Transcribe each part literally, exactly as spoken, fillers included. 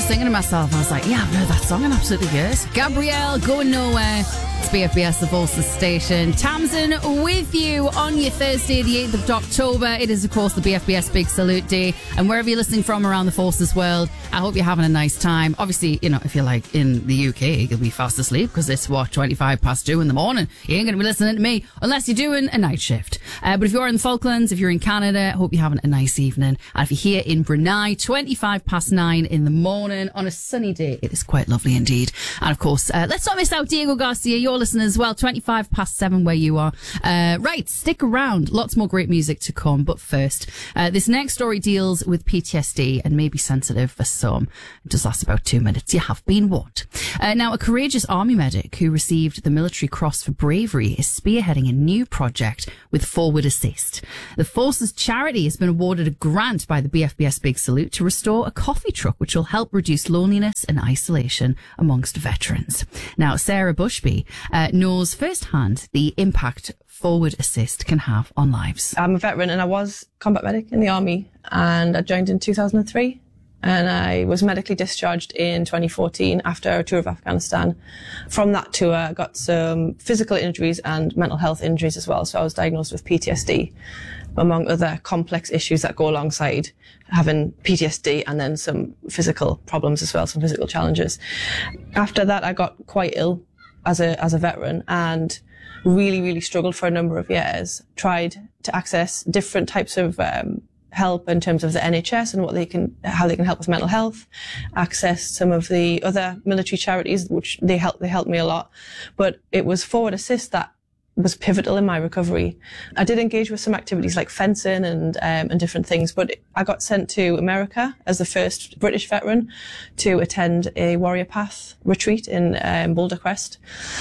singing to myself. I was like, yeah, I've heard that song in absolutely years. Gabrielle, Going Nowhere. It's B F B S, the Forces Station. Tamsin with you on your Thursday, the eighth of October. It is, of course, the B F B S Big Salute Day. And wherever you're listening from around the Forces world, I hope you're having a nice time. Obviously, you know, if you're like in the U K, you'll be fast asleep because it's, what, twenty-five past two in the morning. You ain't going to be listening to me unless you're doing a night shift. Uh, but if you're in the Falklands, if you're in Canada, I hope you're having a nice evening. And if you're here in Brunei, twenty-five past nine in the morning on a sunny day, it is quite lovely indeed. And of course, uh, let's not miss out Diego Garcia. You're listening as well, twenty-five past seven where you are. Uh, right, stick around. Lots more great music to come. But first, uh, this next story deals with P T S D and may be sensitive for some. It does last about two minutes. You have been warned. Uh, now, a courageous army medic who received the Military Cross for bravery is spearheading a new project with Forward Assist. The Forces charity has been awarded a grant by the B F B S Big Salute to restore a coffee truck which will help reduce loneliness and isolation amongst veterans. Now, Sarah Bushby uh, knows firsthand the impact Forward Assist can have on lives. I'm a veteran and I was combat medic in the army, and I joined in two thousand three. And I was medically discharged in twenty fourteen after a tour of Afghanistan. From that tour, I got some physical injuries and mental health injuries as well. So I was diagnosed with P T S D, among other complex issues that go alongside having P T S D, and then some physical problems as well, some physical challenges. After that, I got quite ill as a, as a veteran and really, really struggled for a number of years. Tried to access different types of um, help in terms of the N H S and what they can, how they can help with mental health, access some of the other military charities, which they help, they helped me a lot. But it was Forward Assist that was pivotal in my recovery. I did engage with some activities like fencing and, um, and different things, but I got sent to America as the first British veteran to attend a Warrior Path retreat in um, Boulder Crest.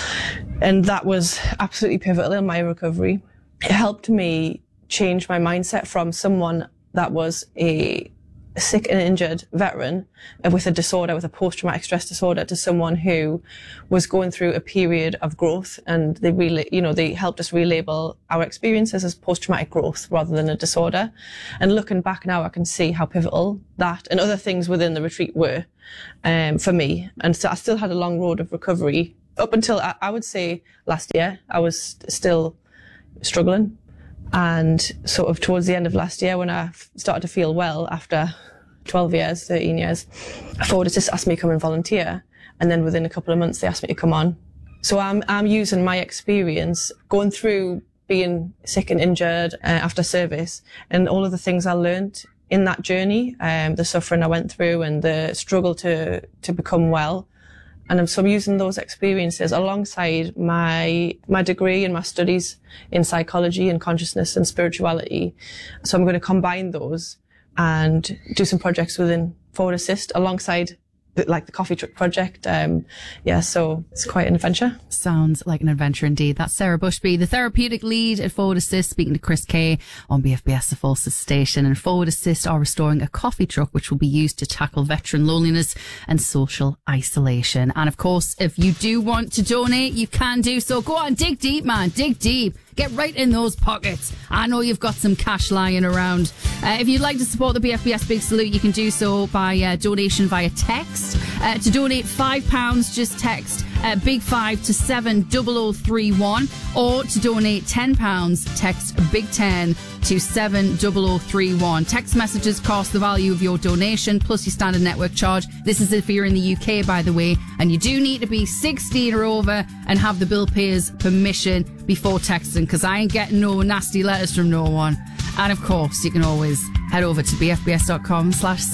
And that was absolutely pivotal in my recovery. It helped me change my mindset from someone that was a sick and injured veteran with a disorder, with a post-traumatic stress disorder, to someone who was going through a period of growth. And they really, you know, they helped us relabel our experiences as post-traumatic growth rather than a disorder. And looking back now, I can see how pivotal that and other things within the retreat were, um, for me. And so I still had a long road of recovery up until I, I would say last year. I was still struggling. And sort of towards the end of last year, when I started to feel well after twelve years, thirteen years, Forward Assist asked me to come and volunteer. And then within a couple of months, they asked me to come on. So I'm, I'm using my experience going through being sick and injured uh, after service, and all of the things I learned in that journey, um, the suffering I went through and the struggle to, to become well. And I'm, so I'm using those experiences alongside my, my degree and my studies in psychology and consciousness and spirituality. So I'm going to combine those and do some projects within Forward Assist alongside the, like the coffee truck project. Um, yeah, so it's quite an adventure. Sounds like an adventure indeed. That's Sarah Bushby, the therapeutic lead at Forward Assist, speaking to Chris Kay on B F B S, the Forces Station. And Forward Assist are restoring a coffee truck which will be used to tackle veteran loneliness and social isolation. And of course, if you do want to donate, you can do so. Go on, dig deep, man, dig deep. Get right in those pockets. I know you've got some cash lying around. Uh, if you'd like to support the B F B S Big Salute, you can do so by uh, donation via text. Uh, to donate five pounds, just text uh, Big Five to seven double oh three one, or to donate ten pounds, text Big Ten to seven double oh three one. Text messages cost the value of your donation plus your standard network charge. This is if you're in the U K, by the way, and you do need to be sixteen or over and have the bill payer's permission before texting, because I ain't getting no nasty letters from no one. And of course, you can always head over to bfbs.com slash